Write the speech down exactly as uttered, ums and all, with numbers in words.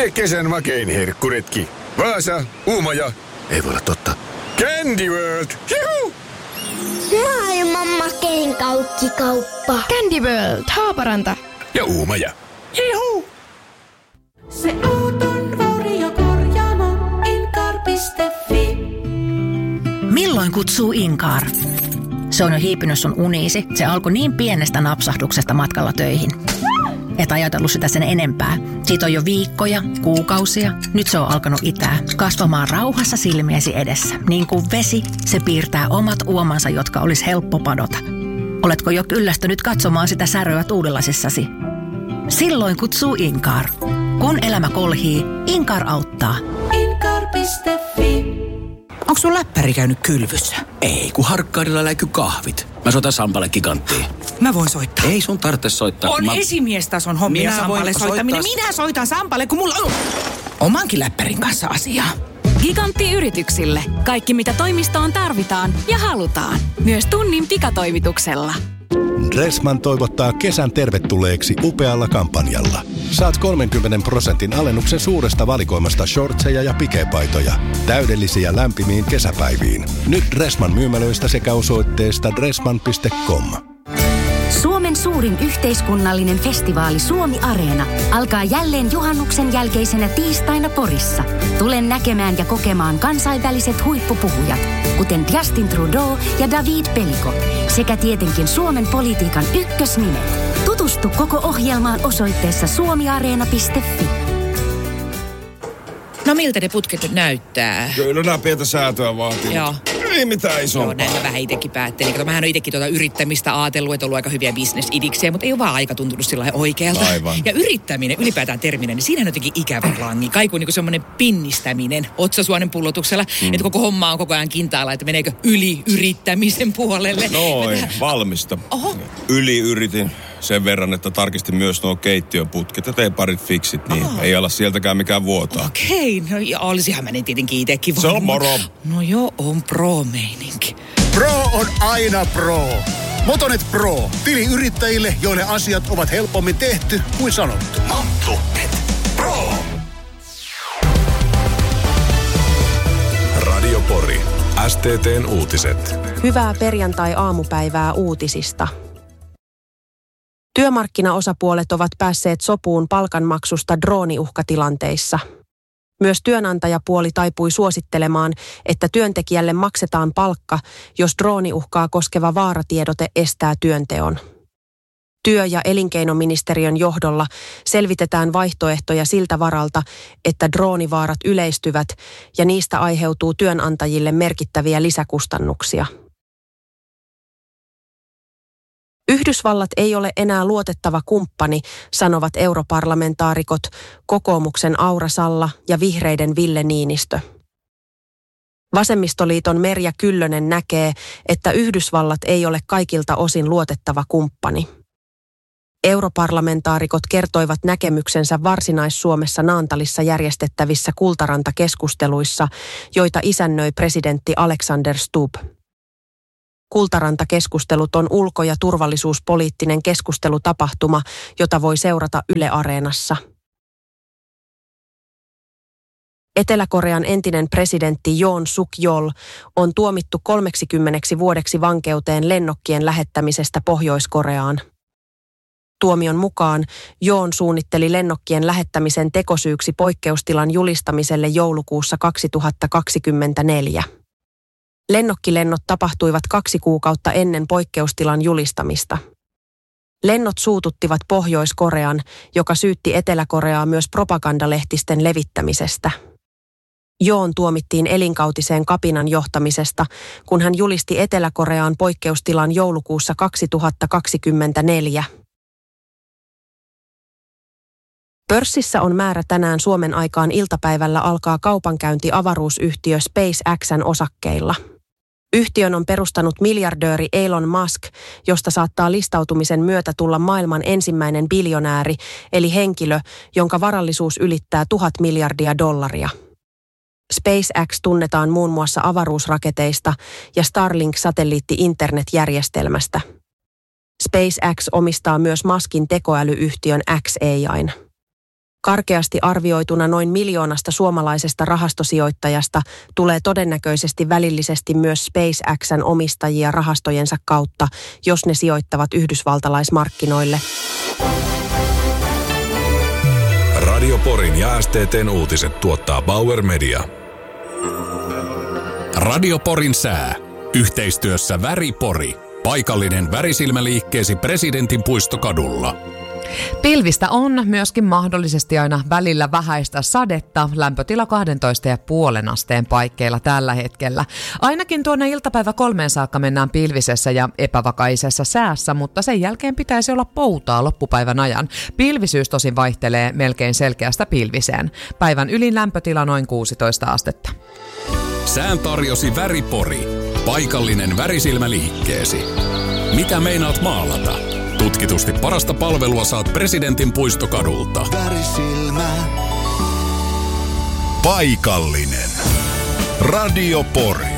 Tee kesän makein herkkuretki. Vaasa, Uumaja. Ei voi olla totta. Candy World. Juhu! Maailman makein kauppikauppa. Candy World, Haaparanta. Ja Uumaja. Juhu! Se auton korjaamo Incar piste fi. Milloin kutsuu Incar? Se on jo hiipinyt sun uniisi. Se alkoi niin pienestä napsahduksesta matkalla töihin. Et ajatellut sitä sen enempää. Siitä on jo viikkoja, kuukausia. Nyt se on alkanut itää. Kasvamaan rauhassa silmiesi edessä. Niin kuin vesi, se piirtää omat uomansa, jotka olisi helppo padota. Oletko jo kyllästynyt katsomaan sitä säröä tuulilasissasi? Silloin kutsuu Incar. Kun elämä kolhii, Incar auttaa. Incar piste fi. Onko sun läppäri käynyt kylvyssä? Ei, kun Harkkaudella läiky kahvit. Mä soitan Sampalle Giganttiin. Mä voin soittaa. Ei sun tarvitse soittaa. On mä... esimiestason hommia Minä Sampalle voin soittaminen. soittaa... Minä soitan Sampalle, kun mulla on omankin läppärin kanssa asiaa. Gigantti yrityksille. Kaikki mitä toimistoon tarvitaan ja halutaan. Myös tunnin pikatoimituksella. Dressman toivottaa kesän tervetulleeksi upealla kampanjalla. Saat kolmenkymmenen prosentin alennuksen suuresta valikoimasta shortseja ja pikepaitoja. Täydellisiä lämpimiin kesäpäiviin. Nyt Dressman myymälöistä sekä osoitteesta dressman piste com. Suomen suurin yhteiskunnallinen festivaali Suomi Areena alkaa jälleen juhannuksen jälkeisenä tiistaina Porissa. Tule näkemään ja kokemaan kansainväliset huippupuhujat, kuten Justin Trudeau ja David Peliko, sekä tietenkin Suomen politiikan ykkösnimet. Tutustu koko ohjelmaan osoitteessa suomiareena piste fi. No miltä ne putket nyt näyttää? Kyllä nämä pientä säätöä vaatii. Joo. Ei mitään isompaa. Joo, näin mä vähän itsekin päättelin. Kato, mähän on itsekin tuota yrittämistä ajatellut, että on ollut aika hyviä bisnesidiksejä, mutta ei ole vaan aika tuntunut sillä lailla oikealta. Aivan. Ja yrittäminen, ylipäätään terminä, niin siinä on jotenkin ikävä langi. Kaiku on niin semmoinen pinnistäminen otsasuonen pullotuksella, mm. että koko homma on koko ajan kintaalla, että meneekö yli yrittämisen puolelle. Noin, valmista. Oho. Yli yritin sen verran, että tarkistin myös nuo keittiöputket ja tein parit fiksit, niin Oho. ei ala sieltäkään mikään vuotaa. Okei, no ja olisihan mä niin tietenkin itsekin Se on moro. No joo, on pro-meininki. Pro on aina pro. Motonet Pro. Tili yrittäjille, joille asiat ovat helpommin tehty kuin sanottu. Motonet Pro. Radio Pori. S T T:n uutiset. Hyvää perjantai-aamupäivää uutisista. Työmarkkinaosapuolet ovat päässeet sopuun palkanmaksusta drooniuhkatilanteissa. Myös työnantajapuoli taipui suosittelemaan, että työntekijälle maksetaan palkka, jos drooniuhkaa koskeva vaaratiedote estää työnteon. Työ- ja elinkeinoministeriön johdolla selvitetään vaihtoehtoja siltä varalta, että droonivaarat yleistyvät ja niistä aiheutuu työnantajille merkittäviä lisäkustannuksia. Yhdysvallat ei ole enää luotettava kumppani, sanovat europarlamentaarikot kokoomuksen Aura Salla ja vihreiden Ville Niinistö. Vasemmistoliiton Merja Kyllönen näkee, että Yhdysvallat ei ole kaikilta osin luotettava kumppani. Europarlamentaarikot kertoivat näkemyksensä Varsinais-Suomessa Naantalissa järjestettävissä Kultaranta-keskusteluissa, joita isännöi presidentti Alexander Stubb. Kultaranta-keskustelut on ulko- ja turvallisuuspoliittinen keskustelutapahtuma, jota voi seurata Yle Areenassa. Etelä-Korean entinen presidentti Yoon Suk-yeol on tuomittu kolmeksikymmeneksi vuodeksi vankeuteen lennokkien lähettämisestä Pohjois-Koreaan. Tuomion mukaan Yoon suunnitteli lennokkien lähettämisen tekosyyksi poikkeustilan julistamiselle joulukuussa kaksituhattakaksikymmentäneljä. Lennokkilennot tapahtuivat kaksi kuukautta ennen poikkeustilan julistamista. Lennot suututtivat Pohjois-Korean, joka syytti Etelä-Koreaa myös propagandalehtisten levittämisestä. Yoon tuomittiin elinkautiseen kapinan johtamisesta, kun hän julisti Etelä-Koreaan poikkeustilan joulukuussa kaksituhattakaksikymmentäneljä. Pörssissä on määrä tänään Suomen aikaan iltapäivällä alkaa kaupankäynti avaruusyhtiö SpaceX:n osakkeilla. Yhtiön on perustanut miljardööri Elon Musk, josta saattaa listautumisen myötä tulla maailman ensimmäinen biljonääri, eli henkilö, jonka varallisuus ylittää tuhat miljardia dollaria. SpaceX tunnetaan muun muassa avaruusraketeista ja Starlink-satelliitti-internetjärjestelmästä. SpaceX omistaa myös Muskin tekoälyyhtiön X A I:n. Karkeasti arvioituna noin miljoonasta suomalaisesta rahastosijoittajasta tulee todennäköisesti välillisesti myös SpaceXn omistajia rahastojensa kautta, jos ne sijoittavat yhdysvaltalaismarkkinoille. Radio Porin ja S T T:n uutiset tuottaa Bauer Media. Radio Porin sää. Yhteistyössä Väri Pori. Paikallinen värisilmäliikkeesi Presidentin puistokadulla. Pilvistä on myöskin mahdollisesti aina välillä vähäistä sadetta, lämpötila kaksitoista pilkku viisi asteen paikkeilla tällä hetkellä. Ainakin tuonne iltapäivä kolmeen saakka mennään pilvisessä ja epävakaisessa säässä, mutta sen jälkeen pitäisi olla poutaa loppupäivän ajan. Pilvisyys tosin vaihtelee melkein selkeästä pilviseen. Päivän ylin lämpötila noin kuusitoista astetta. Sään tarjosi Väri Pori. Paikallinen värisilmäliikkeesi. Mitä meinaat maalata? Tutkitusti parasta palvelua saat Presidentin puistokadulta. Värisilmä. Paikallinen. Radio Pori.